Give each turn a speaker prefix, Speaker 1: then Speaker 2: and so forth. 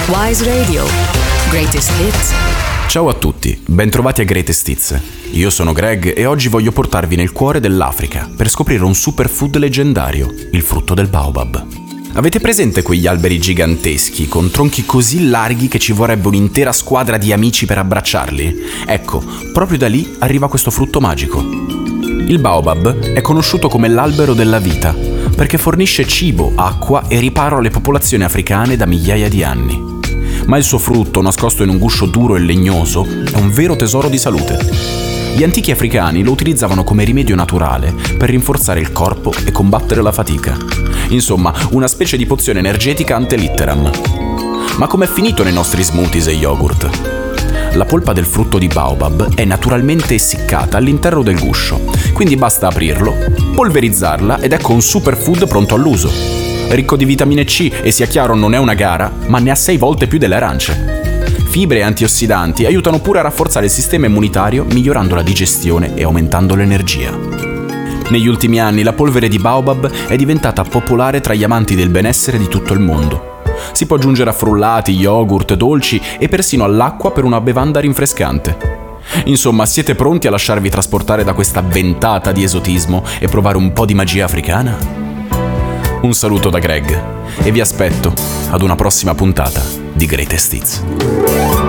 Speaker 1: Wise Radio. Greatest Hits.
Speaker 2: Ciao a tutti, bentrovati a Greatest Hits. Io sono Greg e oggi voglio portarvi nel cuore dell'Africa per scoprire un superfood leggendario, il frutto del baobab. Avete presente quegli alberi giganteschi con tronchi così larghi che ci vorrebbe un'intera squadra di amici per abbracciarli? Ecco, proprio da lì arriva questo frutto magico. Il baobab è conosciuto come l'albero della vita perché fornisce cibo, acqua e riparo alle popolazioni africane da migliaia di anni. Ma il suo frutto, nascosto in un guscio duro e legnoso, è un vero tesoro di salute. Gli antichi africani lo utilizzavano come rimedio naturale per rinforzare il corpo e combattere la fatica. Insomma, una specie di pozione energetica ante litteram. Ma com'è finito nei nostri smoothies e yogurt? La polpa del frutto di baobab è naturalmente essiccata all'interno del guscio, quindi basta aprirlo, polverizzarla ed ecco un superfood pronto all'uso. Ricco di vitamine C e sia chiaro non è una gara, ma ne ha 6 volte più delle arance. Fibre e antiossidanti aiutano pure a rafforzare il sistema immunitario migliorando la digestione e aumentando l'energia. Negli ultimi anni la polvere di baobab è diventata popolare tra gli amanti del benessere di tutto il mondo. Si può aggiungere a frullati, yogurt, dolci e persino all'acqua per una bevanda rinfrescante. Insomma, siete pronti a lasciarvi trasportare da questa ventata di esotismo e provare un po' di magia africana? Un saluto da Greg e vi aspetto ad una prossima puntata di Greatest Hits.